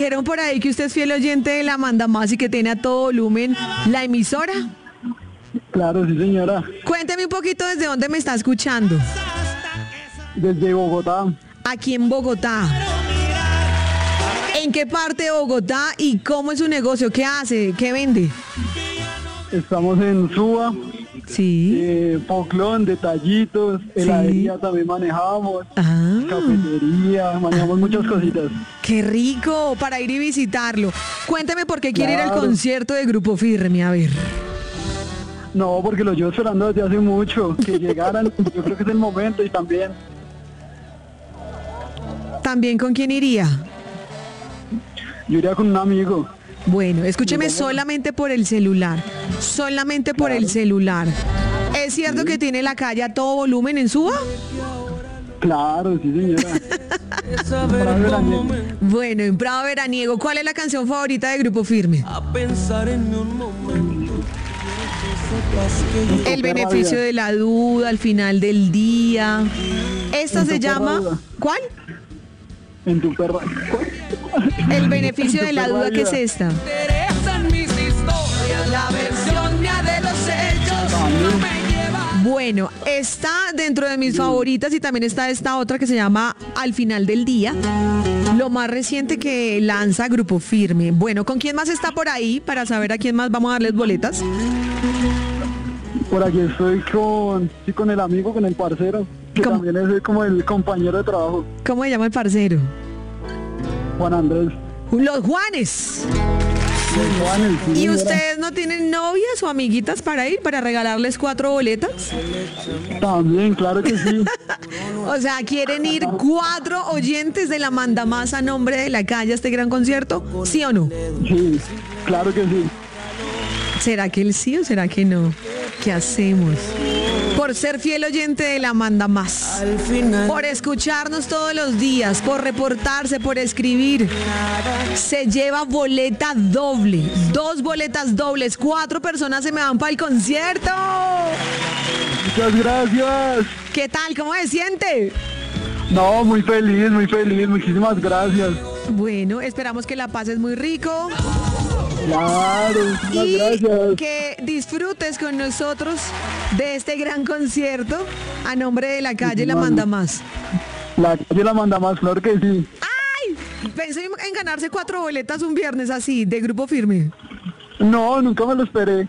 Dijeron por ahí que usted es fiel oyente de la Manda Más y que tiene a todo volumen la emisora. Claro, sí, señora. Cuénteme un poquito desde dónde me está escuchando. Desde Bogotá. Aquí en Bogotá. ¿En qué parte de Bogotá y cómo es su negocio? ¿Qué hace? ¿Qué vende? Estamos en Suba, Sí. Poclón, detallitos, heladería también manejamos, Ah, cafetería, manejamos muchas cositas. qué rico para ir y visitarlo. Cuénteme por qué quiere ir al Claro. concierto de Grupo Firme, a ver. No, porque lo llevo esperando desde hace mucho, que llegaran, yo creo que es el momento y también, ¿También con quién iría? yo iría con un amigo. Bueno, escúcheme solamente por el celular. Solamente por el celular. ¿Es cierto que tiene la calle a todo volumen en Suba? Claro, sí, señora. Para veraniego. Bueno, en Prado Veraniego, ¿cuál es la canción favorita de Grupo Firme? El beneficio de la duda al final del día. Esta En se tu perra llama... duda. ¿Cuál? En tu perra. El beneficio de la perra duda, ¿qué es vida. esta? Interesan mis historias, la versión mía de los hechos no me lleva. Bueno, está dentro de mis favoritas y también está esta otra que se llama Al final del día. Lo más reciente que lanza Grupo Firme. Bueno, ¿con quién más está por ahí para saber a quién más vamos a darles boletas? Por aquí estoy con el amigo, con el parcero, que ¿Cómo? también es como el compañero de trabajo, ¿Cómo se llama el parcero? Juan Andrés. Los Juanes. Juan, sí, ¿Y señora. ustedes no tienen novias o amiguitas para ir, para regalarles 4 boletas? También, claro que sí. O sea, ¿quieren ir 4 oyentes de la Manda Más a nombre de la calle a este gran concierto? ¿Sí o no? Sí, claro que sí. ¿Será que él sí o será que no? ¿Qué hacemos? Por ser fiel oyente de la Manda Más. Al final Por escucharnos todos los días, por reportarse, por escribir. Se lleva boleta doble. 2 boletas dobles. 4 personas se me van para el concierto. Muchas gracias. ¿Qué tal? ¿Cómo se siente? No, muy feliz, muchísimas gracias. Bueno, esperamos que la pases muy rico Claro, muchas y gracias. que disfrutes con nosotros de este gran concierto a nombre de la calle La Manda Más. La calle la manda más, claro que sí. ¡Ay! Pensé en ganarse 4 boletas un viernes así, de Grupo Firme. No, nunca me lo esperé.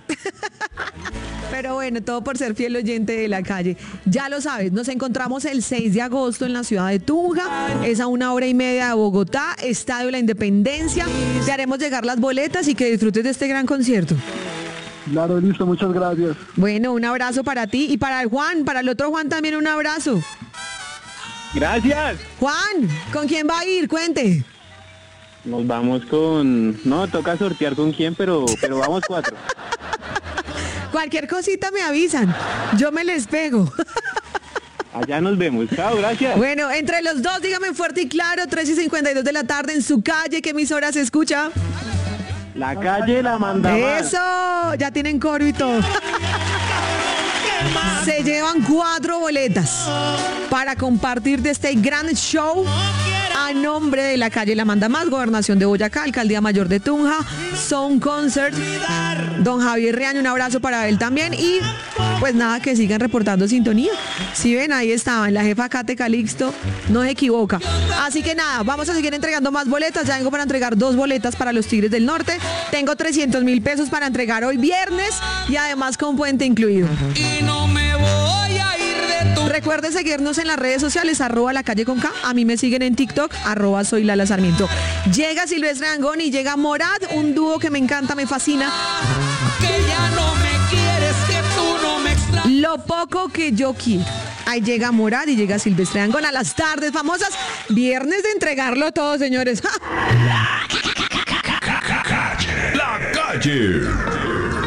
Pero bueno, todo por ser fiel oyente de la calle. Ya lo sabes, nos encontramos el 6 de agosto en la ciudad de Tunja. Es a 1 hora y media de Bogotá, Estadio La Independencia. Te haremos llegar las boletas y que disfrutes de este gran concierto. Claro, listo, muchas gracias. Bueno, un abrazo para ti y para el Juan, para el otro Juan también un abrazo. Gracias. Juan, ¿con quién va a ir? Cuente. Nos vamos con... No, toca sortear con quién, pero vamos 4. Cualquier cosita me avisan. Yo me les pego. Allá nos vemos. Chao, gracias. Bueno, entre los dos, dígame fuerte y claro, 3:52 de la tarde en su calle, ¿qué emisora se escucha? La calle la manda más. ¡Eso! Ya tienen coro y todo. Se llevan 4 boletas para compartir de este gran show a nombre de la calle La Manda Más, Gobernación de Boyacá, Alcaldía Mayor de Tunja, Sound Concert. Don Javier Reaño, un abrazo para él también y pues nada, que sigan reportando sintonía. Si ven, ahí estaban, la jefa Kate Calixto no se equivoca. Así que nada, vamos a seguir entregando más boletas. Ya vengo para entregar 2 boletas para los Tigres del Norte. Tengo 300.000 pesos para entregar hoy viernes y además con puente incluido. y no me voy a ir de tu. Recuerde seguirnos en las redes sociales, @la calle con K. A mí me siguen en TikTok, @soy Lala Sarmiento. Llega Silvestre Dangond y llega Morad, un dúo que me encanta, me fascina. Que ya no me quieres, que tú no me extrañas. Lo poco que yo quiero. Ahí llega Morad y llega Silvestre Dangond a las tardes famosas. Viernes de entregarlo todo, señores. ¡Ja! La calle.